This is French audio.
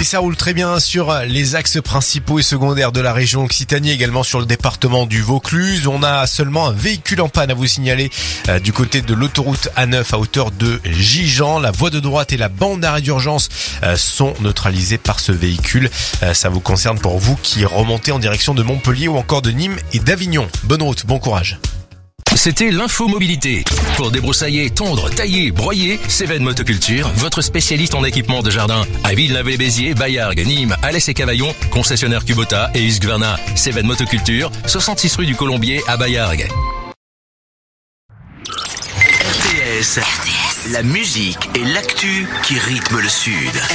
ça roule très bien sur les axes principaux et secondaires de la région Occitanie, également sur le département du Vaucluse. On a seulement un véhicule en panne à vous signaler du côté de l'autoroute A9 à hauteur de Gijan. La voie de droite et la bande d'arrêt d'urgence sont neutralisées par ce véhicule. Ça vous concerne pour vous qui remontez en direction de Montpellier ou encore de Nîmes et d'Avignon. Bonne route, bon courage. C'était l'info mobilité. Pour débroussailler, tondre, tailler, broyer, Cévennes Motoculture, votre spécialiste en équipement de jardin. À Villeneuve-les-Béziers, Baillargues, Nîmes, Alès et Cavaillon, concessionnaire Kubota et Husqvarna. Cévennes Motoculture, 66 rue du Colombier à Baillargues. RTS, la musique et l'actu qui rythment le Sud.